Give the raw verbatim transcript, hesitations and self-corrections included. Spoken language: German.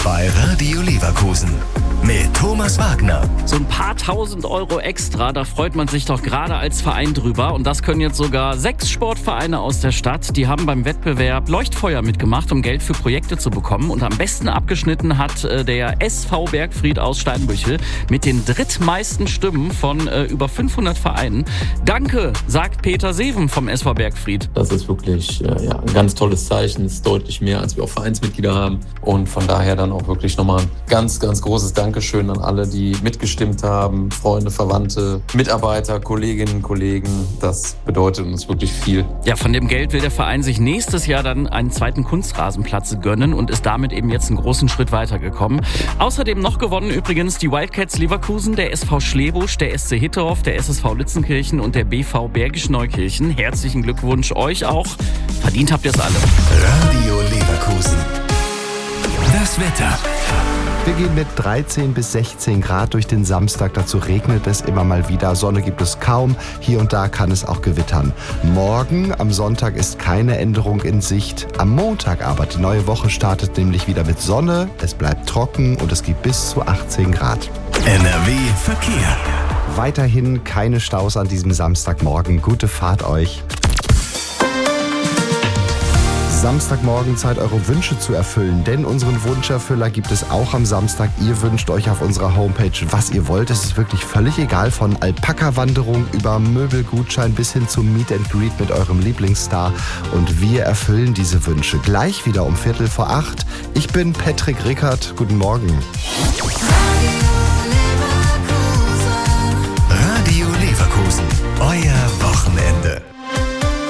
bei Radio Leverkusen mit Thomas Wagner. So ein paar tausend Euro extra, da freut man sich doch gerade als Verein drüber. Und das können jetzt sogar sechs Sportvereine aus der Stadt. Die haben beim Wettbewerb Leuchtfeuer mitgemacht, um Geld für Projekte zu bekommen. Und am besten abgeschnitten hat äh, der S V Bergfried aus Steinbüchel mit den drittmeisten Stimmen von äh, über fünfhundert Vereinen. Danke, sagt Peter Seven vom S V Bergfried. Das ist wirklich äh, ja, ein ganz tolles Zeichen. Es ist deutlich mehr, als wir auch Vereinsmitglieder haben. Und von daher dann auch wirklich nochmal ein ganz, ganz großes Dankeschön an alle, die mitgestimmt haben. Freunde, Verwandte, Mitarbeiter, Kolleginnen, Kollegen. Das bedeutet uns wirklich viel. Ja, von dem Geld will der Verein sich nächstes Jahr dann einen zweiten Kunstrasenplatz gönnen und ist damit eben jetzt einen großen Schritt weitergekommen. Außerdem noch gewonnen übrigens die Wildcats Leverkusen, der S V Schlebusch, der S C Hittorf, der S S V Litzenkirchen und der B V Bergisch Neukirchen. Herzlichen Glückwunsch euch auch. Verdient habt ihr es alle. Radio Leverkusen. Das Wetter. Wir gehen mit dreizehn bis sechzehn Grad durch den Samstag. Dazu regnet es immer mal wieder. Sonne gibt es kaum. Hier und da kann es auch gewittern. Morgen, am Sonntag, ist keine Änderung in Sicht. Am Montag aber, die neue Woche startet nämlich wieder mit Sonne. Es bleibt trocken und es gibt bis zu achtzehn Grad. N R W Verkehr. Weiterhin keine Staus an diesem Samstagmorgen. Gute Fahrt euch. Samstagmorgen Zeit, eure Wünsche zu erfüllen, denn unseren Wunscherfüller gibt es auch am Samstag. Ihr wünscht euch auf unserer Homepage, was ihr wollt. Es ist wirklich völlig egal, von Alpaka-Wanderung über Möbelgutschein bis hin zum Meet and Greet mit eurem Lieblingsstar. Und wir erfüllen diese Wünsche gleich wieder um Viertel vor acht. Ich bin Patrick Rickert. Guten Morgen. Radio Leverkusen. Euer